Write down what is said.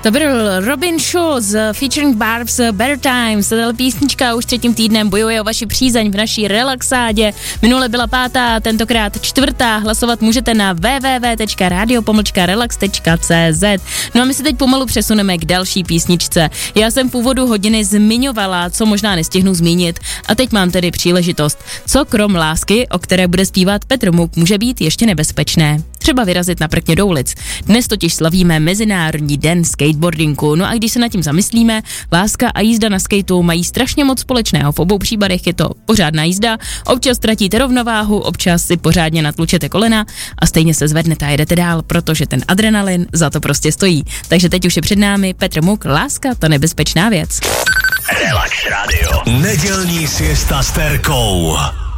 To byl Robin Schulz featuring Barbs Better Times. Tato písnička už 3. týdnem bojuje o vaši přízeň v naší relaxádě. Minule byla 5., tentokrát 4. Hlasovat můžete na www.radio-relax.cz. No a my se teď pomalu přesuneme k další písničce. Já jsem v úvodu hodiny zmiňovala, co možná nestihnu zmínit, a teď mám tedy příležitost. Co krom lásky, o které bude zpívat Petr Muk, může být ještě nebezpečné? Třeba vyrazit na prkně do ulic. Dnes totiž slavíme Mezinárodní den skateboardingu. No a když se nad tím zamyslíme, láska a jízda na skateu mají strašně moc společného. V obou případech je to pořádná jízda, občas ztratíte rovnováhu, občas si pořádně natlučete kolena a stejně se zvednete a jedete dál, protože ten adrenalin za to prostě stojí. Takže teď už je před námi Petr Muk, Láska, to nebezpečná věc. Relax Radio. Nedělní siesta s Terkou.